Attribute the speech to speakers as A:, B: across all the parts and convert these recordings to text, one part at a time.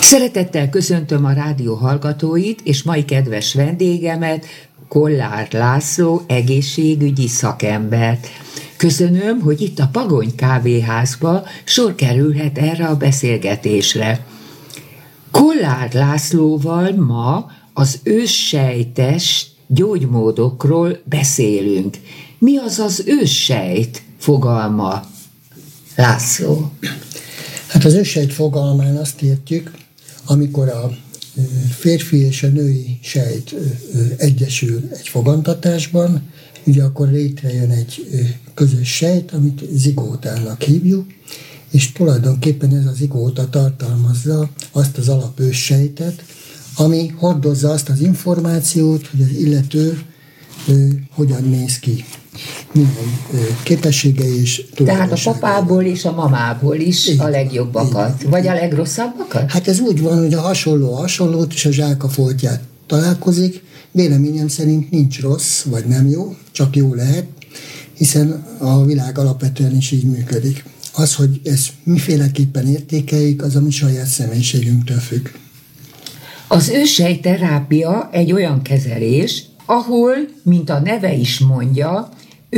A: Szeretettel köszöntöm a rádió hallgatóit és mai kedves vendégemet, Kollár László egészségügyi szakembert. Köszönöm, hogy itt a Pagony kávéházba sor kerülhet erre a beszélgetésre. Kollár Lászlóval ma az őssejtes gyógymódokról beszélünk. Mi az az őssejt fogalma, László?
B: Hát az őssejt fogalmán azt értjük, amikor a férfi és a női sejt egyesül egy fogantatásban, ugye akkor létrejön egy közös sejt, amit zigótának hívjuk, és tulajdonképpen ez a zigóta tartalmazza azt az alapőssejtet, ami hordozza azt az információt, hogy az illető hogyan néz ki, milyen képességei és
A: Tehát a papából és a mamából is igen, a legjobbakat, igen, vagy a legrosszabbakat?
B: Hát ez úgy van, hogy a hasonlót és a zsák a foltját találkozik. Véleményem szerint nincs rossz, vagy nem jó, csak jó lehet, hiszen a világ alapvetően is így működik. Az, hogy ezt miféleképpen értékeljük, az a mi saját személyiségünktől függ.
A: Az őssejtterápia egy olyan kezelés, ahol, mint a neve is mondja,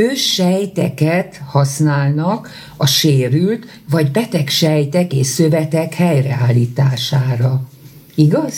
A: őssejteket használnak a sérült vagy beteg sejtek és szövetek helyreállítására. Igaz?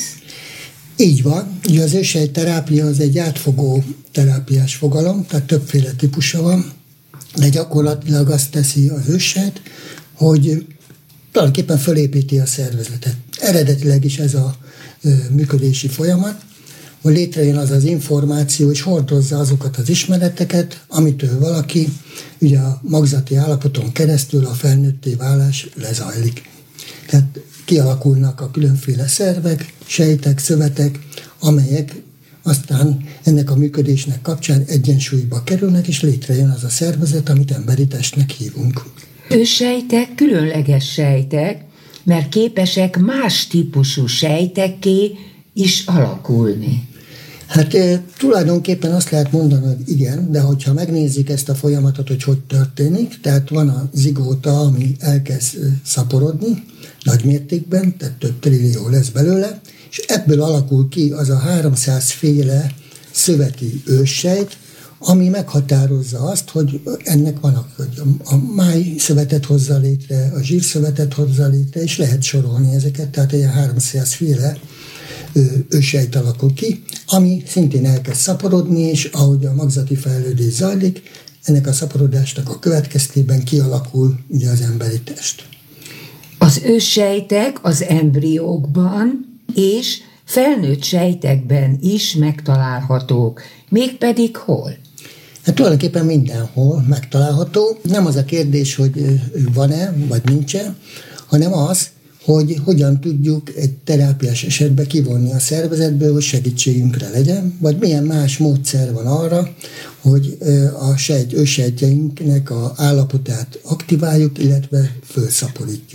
B: Így van. Ugye az őssejtterápia az egy átfogó terápiás fogalom, tehát többféle típusa van, de gyakorlatilag azt teszi az őssejt, hogy tulajdonképpen fölépíti a szervezetet. Eredetileg is ez a működési folyamat, hogy létrejön az az információ, és hordozza azokat az ismereteket, amitől valaki ugye a magzati állapoton keresztül a felnőtté válás lezajlik. Tehát kialakulnak a különféle szervek, sejtek, szövetek, amelyek aztán ennek a működésnek kapcsán egyensúlyba kerülnek, és létrejön az a szervezet, amit emberi testnek hívunk.
A: Őssejtek különleges sejtek, mert képesek más típusú sejtekké is alakulni.
B: Hát tulajdonképpen azt lehet mondani, hogy igen, de hogyha megnézzük ezt a folyamatot, hogy történik, tehát van a zigóta, ami elkezd szaporodni nagy mértékben, tehát több trillió lesz belőle, és ebből alakul ki az a 300 féle szöveti őssejt, ami meghatározza azt, hogy ennek van, hogy a máj szövetet hozza létre, a zsírszövetet hozza létre, és lehet sorolni ezeket, tehát ilyen 300 féle őssejt alakul ki, ami szintén elkezd szaporodni, és ahogy a magzati fejlődés zajlik, ennek a szaporodásnak a következtében kialakul ugye az emberi test.
A: Az őssejtek az embriókban és felnőtt sejtekben is megtalálhatók. Mégpedig hol?
B: Hát tulajdonképpen mindenhol megtalálható. Nem az a kérdés, hogy van-e, vagy nincs-e, hanem az, hogy hogyan tudjuk egy terápiás esetben kivonni a szervezetből, hogy segítségünkre legyen, vagy milyen más módszer van arra, hogy a őssejtjeinknek az állapotát aktiváljuk, illetve fölszaporítjuk.